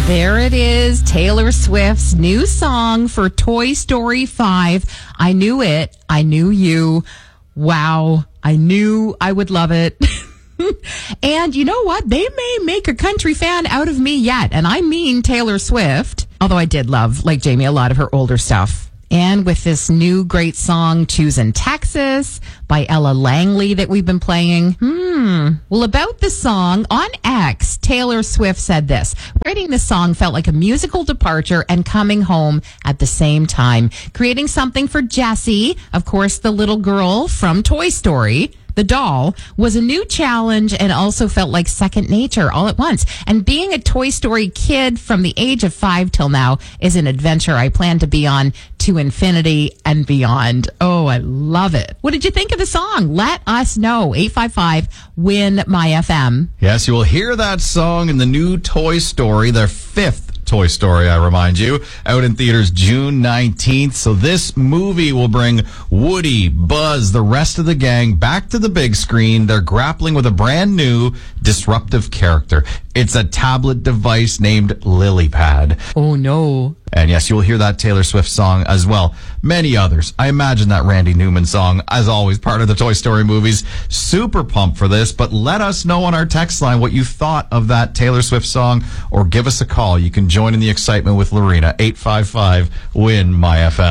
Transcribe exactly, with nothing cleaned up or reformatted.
There it is, Taylor Swift's new song for Toy Story five. I knew it. I knew you. Wow. I knew I would love it. And you know what? They may make a country fan out of me yet. And I mean Taylor Swift. Although I did love, like Jamie, a lot of her older stuff. And with this new great song, Choosing Texas, by Ella Langley that we've been playing. Hmm. Well, about the song, on X, Taylor Swift said this. Writing this song felt like a musical departure and coming home at the same time. Creating something for Jessie, of course, the little girl from Toy Story. The doll was a new challenge and also felt like second nature all at once. And being a Toy Story kid from the age of five till now is an adventure I plan to be on to infinity and beyond. Oh, I love it. What did you think of the song? Let us know. eight five five, W I N, M Y F M. Yes, you will hear that song in the new Toy Story, their fifth Toy Story, I remind you, out in theaters June nineteenth. So this movie will bring Woody, Buzz, the rest of the gang back to the big screen. They're grappling with a brand new disruptive character. It's a tablet device named LilyPad. Oh, no. And yes, you'll hear that Taylor Swift song as well. Many others. I imagine that Randy Newman song, as always, part of the Toy Story movies. Super pumped for this, but let us know on our text line what you thought of that Taylor Swift song, or give us a call. You can join in the excitement with Lorena, eight five five, W I N, M Y F M.